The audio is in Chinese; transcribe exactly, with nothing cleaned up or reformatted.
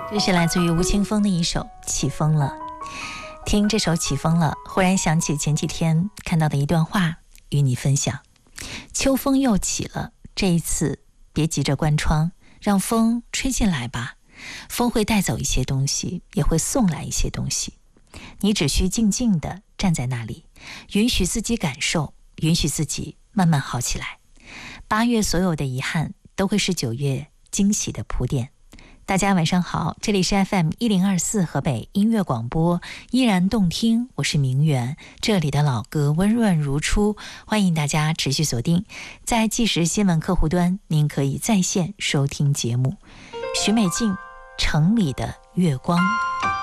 这是来自于吴青峰的一首《起风了》。听这首《起风了》，忽然想起前几天看到的一段话，与你分享。秋风又起了，这一次别急着关窗，让风吹进来吧。风会带走一些东西，也会送来一些东西。你只需静静地站在那里，允许自己感受，允许自己慢慢好起来。八月所有的遗憾，都会是九月惊喜的铺垫。大家晚上好，这里是 F M 一零二四河北音乐广播，依然动听，我是明媛，这里的老歌温润如初，欢迎大家持续锁定。在即时新闻客户端，您可以在线收听节目。许美静，城里的月光。